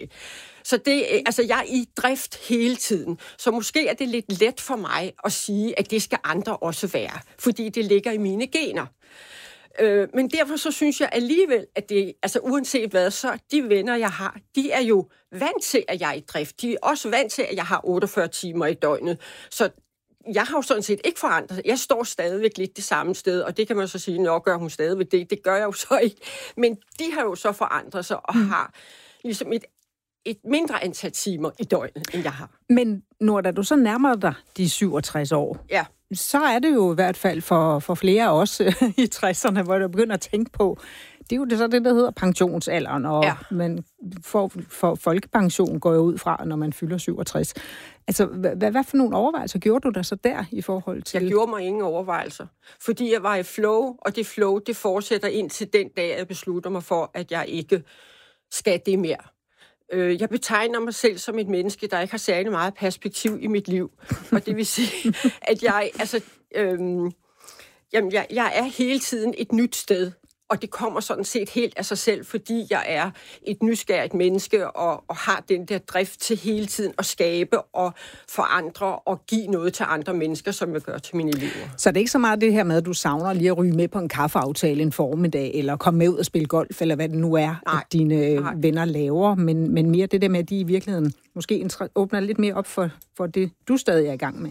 fuldstændig. Så jeg er i drift hele tiden. Så måske er det lidt let for mig at sige, at det skal andre også være, fordi det ligger i mine gener. Men derfor så synes jeg alligevel, at det, altså uanset hvad, så de venner, jeg har, de er jo vant til, at jeg er i drift. De er også vant til, at jeg har 48 timer i døgnet. Så jeg har jo sådan set ikke forandret. Jeg står stadigvæk lidt det samme sted, og det kan man så sige, nok gør hun stadigvæk det. Det gør jeg jo så ikke. Men de har jo så forandret sig og har ligesom et mindre antal timer i døgnet, end jeg har. Men når da du så nærmer dig de 67 år, så er det jo i hvert fald for flere af os i 60'erne, hvor du begynder at tænke på, det er jo det, der hedder pensionsalderen, og man for folkepension går jo ud fra, når man fylder 67. Altså, hvad for nogle overvejelser gjorde du der så der i forhold til? Jeg gjorde mig ingen overvejelser, fordi jeg var i flow, og det flow, det fortsætter indtil den dag, jeg beslutter mig for, at jeg ikke skal det mere. Jeg betegner mig selv som et menneske, der ikke har særlig meget perspektiv i mit liv. Og det vil sige, at jeg er hele tiden et nyt sted. Og det kommer sådan set helt af sig selv, fordi jeg er et nysgerrigt menneske og har den der drift til hele tiden at skabe og forandre og give noget til andre mennesker, som jeg gør til mine elever. Så det er ikke så meget det her med, at du savner lige at ryge med på en kaffeaftale en formiddag, eller komme med ud og spille golf, eller hvad det nu er, at dine venner laver, men mere det der med, at de i virkeligheden måske åbner lidt mere op for det, du stadig er i gang med?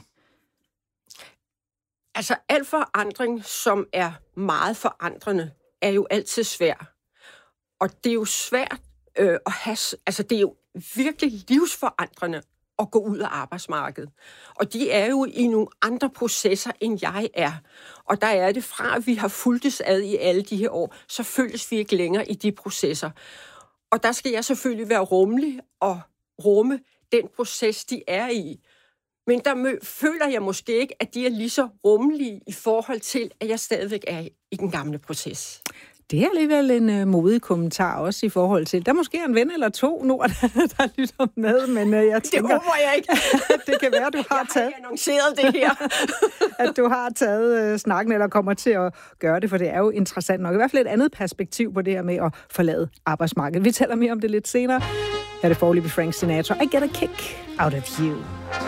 Altså, al forandring, som er meget forandrende, er jo altid svær. Og det er jo svært at have... Altså, det er jo virkelig livsforandrende at gå ud af arbejdsmarkedet. Og de er jo i nogle andre processer, end jeg er. Og der er det fra, at vi har fulgtes ad i alle de her år, så følges vi ikke længere i de processer. Og der skal jeg selvfølgelig være rummelig og rumme den proces, de er i. Men der føler jeg måske ikke, at de er lige så rummelige i forhold til, at jeg stadigvæk er i den gamle proces. Det er alligevel en modig kommentar også i forhold til. Der er måske en ven eller to nu, der lytter med, men jeg tænker... Det håber jeg ikke. Det kan være, du har taget... Jeg har annonceret det her. At du har taget snakken, eller kommer til at gøre det, for det er jo interessant nok. I hvert fald et andet perspektiv på det her med at forlade arbejdsmarkedet. Vi taler mere om det lidt senere. Her er det foreløbig Frank Sinatra. I get a kick out of you.